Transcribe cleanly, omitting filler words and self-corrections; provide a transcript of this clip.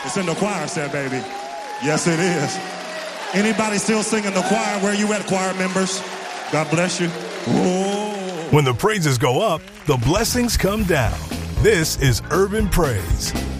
It's in the choir set, baby. Yes, it is. Anybody still singing the choir? Where you at, choir members? God bless you. Oh. When the praises go up, the blessings come down. This is Urban Praise.